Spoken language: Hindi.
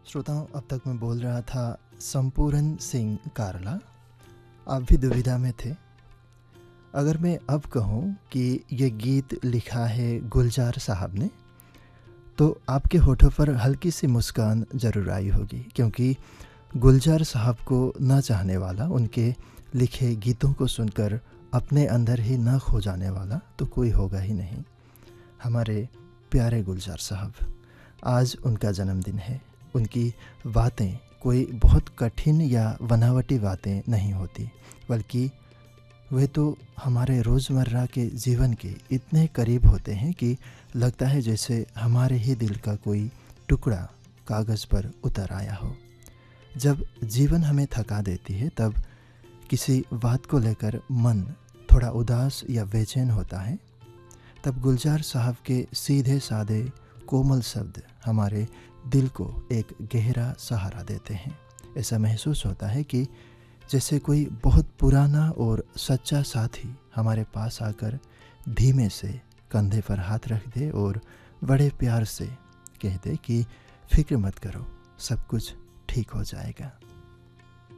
श्रोताओं, अब तक मैं बोल रहा था संपूरन सिंह कारला। आप भी दुविधा में थे। अगर मैं अब कहूँ कि ये गीत लिखा है गुलजार साहब ने, तो आपके होठों पर हल्की सी मुस्कान ज़रूर आई होगी, क्योंकि गुलजार साहब को न चाहने वाला, उनके लिखे गीतों को सुनकर अपने अंदर ही न खो जाने वाला तो कोई होगा ही नहीं। हमारे प्यारे गुलजार साहब, आज उनका जन्मदिन है। उनकी बातें कोई बहुत कठिन या बनावटी बातें नहीं होती, बल्कि वे तो हमारे रोज़मर्रा के जीवन के इतने करीब होते हैं कि लगता है जैसे हमारे ही दिल का कोई टुकड़ा कागज़ पर उतर आया हो। जब जीवन हमें थका देती है, तब किसी बात को लेकर मन थोड़ा उदास या बेचैन होता है, तब गुलजार साहब के सीधे साधे कोमल शब्द हमारे दिल को एक गहरा सहारा देते हैं। ऐसा महसूस होता है कि जैसे कोई बहुत पुराना और सच्चा साथी हमारे पास आकर धीमे से कंधे पर हाथ रख दे और बड़े प्यार से कह दे कि फिक्र मत करो, सब कुछ ठीक हो जाएगा।